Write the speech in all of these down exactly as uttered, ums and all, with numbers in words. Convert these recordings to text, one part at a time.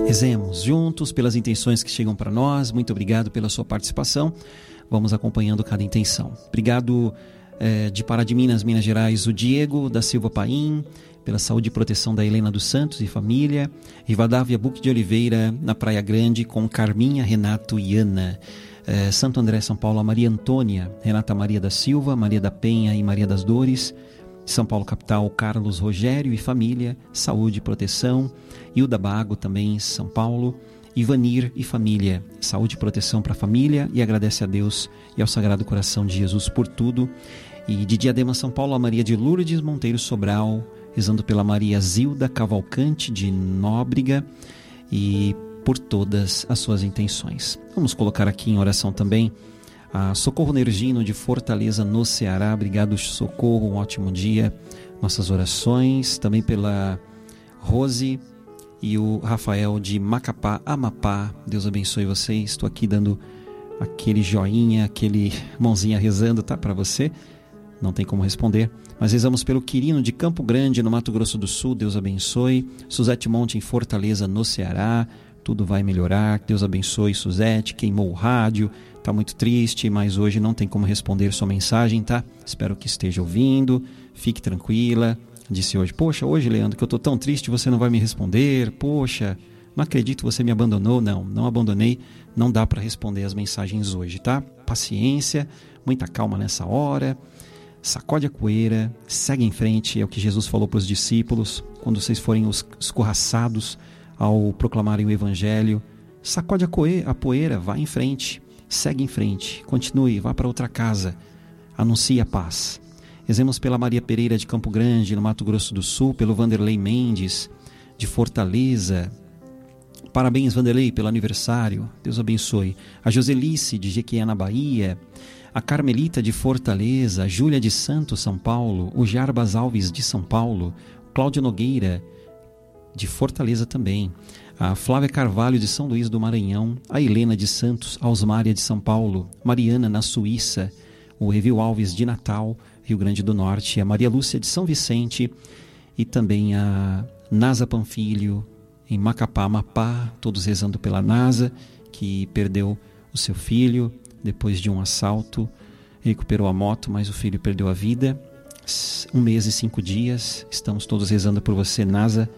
Rezemos juntos pelas intenções que chegam para nós. Muito obrigado pela sua participação. Vamos acompanhando cada intenção. Obrigado eh, de Pará de Minas, Minas Gerais, o Diego da Silva Paim, pela saúde e proteção da Helena dos Santos e família. Rivadavia Buque de Oliveira, na Praia Grande, com Carminha, Renato e Ana. Eh, Santo André, São Paulo, a Maria Antônia, Renata Maria da Silva, Maria da Penha e Maria das Dores. São Paulo capital, Carlos Rogério e família, saúde e proteção. Hilda Bago também, São Paulo. Ivanir e família, saúde e proteção para a família, e agradece a Deus e ao Sagrado Coração de Jesus por tudo. E de Diadema, São Paulo, a Maria de Lourdes Monteiro Sobral, rezando pela Maria Zilda Cavalcante de Nóbrega e por todas as suas intenções. Vamos colocar aqui em oração também a Socorro Nergino de Fortaleza, no Ceará. Obrigado, Socorro, um ótimo dia. Nossas orações também pela Rose e o Rafael de Macapá, Amapá. Deus abençoe vocês. Estou aqui dando aquele joinha, aquele mãozinha rezando, tá? Para você. Não tem como responder. Mas rezamos pelo Quirino de Campo Grande, no Mato Grosso do Sul. Deus abençoe. Suzete Monte em Fortaleza, no Ceará. Tudo vai melhorar. Deus abençoe, Suzete. Queimou o rádio. Tá muito triste, mas hoje não tem como responder sua mensagem, tá? Espero que esteja ouvindo. Fique tranquila. Disse hoje, poxa, hoje, Leandro, que eu tô tão triste, você não vai me responder. Poxa, não acredito, você me abandonou. Não, não abandonei. Não dá para responder as mensagens hoje, tá? Paciência, muita calma nessa hora. Sacode a poeira, segue em frente. É o que Jesus falou para os discípulos quando vocês forem escorraçados ao proclamarem o Evangelho. Sacode a poeira, vá em frente. Segue em frente, continue, vá para outra casa. Anuncie a paz. Rezemos pela Maria Pereira de Campo Grande, no Mato Grosso do Sul, pelo Vanderlei Mendes, de Fortaleza. Parabéns, Vanderlei, pelo aniversário. Deus abençoe. A Joselice, de Jequié, na Bahia. A Carmelita, de Fortaleza. A Júlia de Santos, São Paulo. O Jarbas Alves, de São Paulo. Cláudio Nogueira, de Fortaleza também. A Flávia Carvalho, de São Luís do Maranhão. A Helena de Santos. A Osmária, de São Paulo. Mariana, na Suíça. O Revil Alves, de Natal, Rio Grande do Norte. A Maria Lúcia, de São Vicente. E também a Nasa Panfilho, em Macapá, Amapá. Todos rezando pela Nasa, que perdeu o seu filho depois de um assalto. Recuperou a moto, mas o filho perdeu a vida. Um mês e cinco dias. Estamos todos rezando por você, Nasa.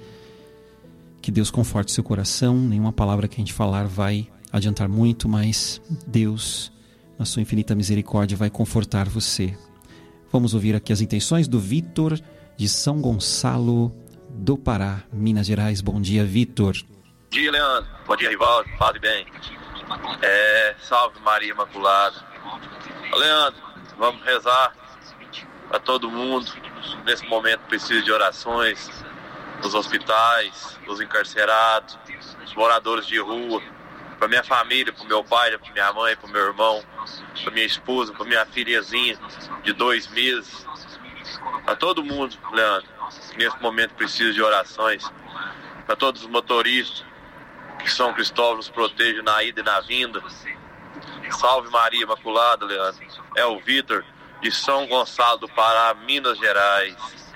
Que Deus conforte seu coração. Nenhuma palavra que a gente falar vai adiantar muito, mas Deus, na sua infinita misericórdia, vai confortar você. Vamos ouvir aqui as intenções do Vitor, de São Gonçalo do Pará, Minas Gerais. Bom dia, Vitor. Bom dia, Leandro. Bom dia, Rivaldo. Fale bem. É, salve Maria Imaculada. Leandro, vamos rezar para todo mundo. Nesse momento precisa de orações. Os hospitais, os encarcerados, os moradores de rua, para minha família, para meu pai, para minha mãe, para meu irmão, para minha esposa, para minha filhazinha de dois meses, para todo mundo, Leandro, que nesse momento precisa de orações, para todos os motoristas, que São Cristóvão nos proteja na ida e na vinda. Salve Maria Imaculada, Leandro. É o Vitor, de São Gonçalo do Pará, Minas Gerais.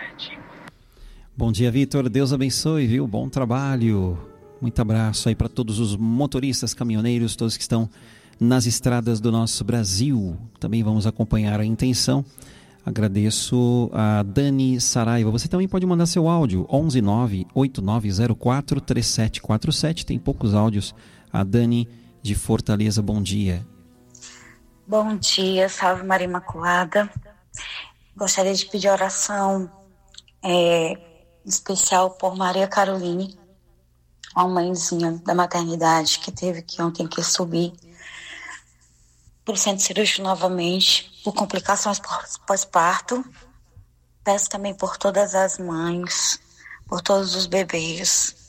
Bom dia, Vitor. Deus abençoe, viu? Bom trabalho. Muito abraço aí para todos os motoristas, caminhoneiros, todos que estão nas estradas do nosso Brasil. Também vamos acompanhar a intenção. Agradeço a Dani Saraiva. Você também pode mandar seu áudio, onze nove oito nove zero quatro três sete quatro sete. Tem poucos áudios. A Dani de Fortaleza, bom dia. Bom dia, salve Maria Imaculada. Gostaria de pedir oração é, especial por Maria Caroline, uma mãezinha da maternidade que teve que ontem que subir para o centro cirúrgico novamente por complicações pós-parto. Peço também por todas as mães, por todos os bebês,